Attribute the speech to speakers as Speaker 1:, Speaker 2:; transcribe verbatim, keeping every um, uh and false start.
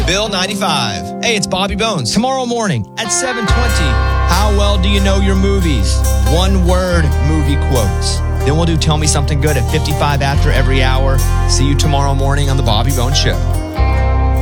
Speaker 1: Bill ninety-five. Hey, it's Bobby Bones. Tomorrow morning at seven twenty. How well do you know your movies? One word movie quotes. Then we'll do Tell Me Something Good at fifty-five after every hour. See you tomorrow morning on the Bobby Bones Show.